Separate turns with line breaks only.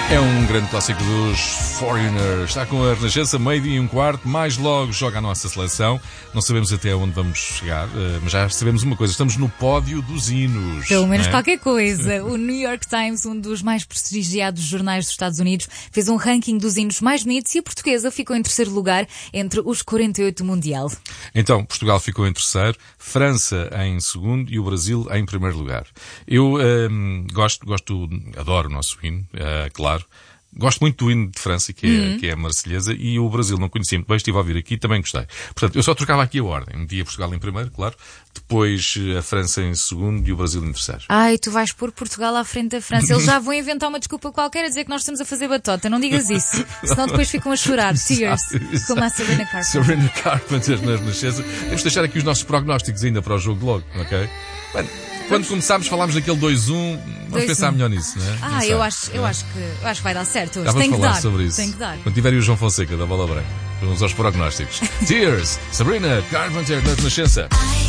É um grande clássico dos Foreigners. Está com a Renascença, meio-dia e um quarto. Mais logo joga a nossa seleção. Não sabemos até onde vamos chegar, mas já sabemos uma coisa. Estamos no pódio dos hinos.
Pelo menos qualquer coisa. O New York Times, um dos mais prestigiados jornais dos Estados Unidos, fez um ranking dos hinos mais bonitos e a portuguesa ficou em terceiro lugar entre os 48 do Mundial.
Então, Portugal ficou em terceiro, França em segundo e o Brasil em primeiro lugar. Eu adoro o nosso hino, claro. Gosto muito do hino de França, que é a Marselhesa, e o Brasil não conhecia muito bem, estive a ouvir aqui e também gostei. Portanto, eu só trocava aqui a ordem. Metia Portugal em primeiro, claro, depois a França em segundo e o Brasil em terceiro.
Ai, tu vais pôr Portugal à frente da França. Eles já vão inventar uma desculpa qualquer a dizer que nós estamos a fazer batota. Não digas isso, senão depois ficam a chorar. Tears, como a Sabrina Carpenter.
Sabrina Carpenter na Renascença. Vamos deixar aqui os nossos prognósticos ainda para o jogo de logo, ok? Bem, quando começámos falámos daquele 2-1, vamos pensar melhor nisso, não é?
Eu acho que vai dar certo hoje.
Já vamos
Tem que
falar
dar.
sobre isso.
Tem que dar.
Quando tiver aí o João Fonseca da Bola Branca, vamos aos prognósticos. Tears, Sabrina Carpenter na Renascença.